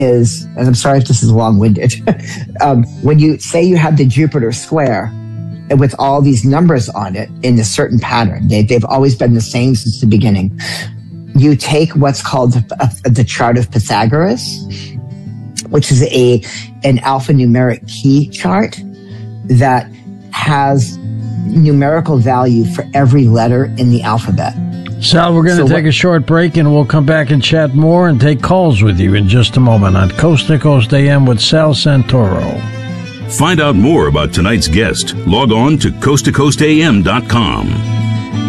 is, and I'm sorry if this is long-winded, when you say you have the Jupiter square and with all these numbers on it in a certain pattern, they've always been the same since the beginning. You take what's called the chart of Pythagoras, which is an alphanumeric key chart that has numerical value for every letter in the alphabet. Sal, we're going to take a short break, and we'll come back and chat more and take calls with you in just a moment on Coast to Coast AM with Sal Santoro. Find out more about tonight's guest. Log on to coasttocoastam.com.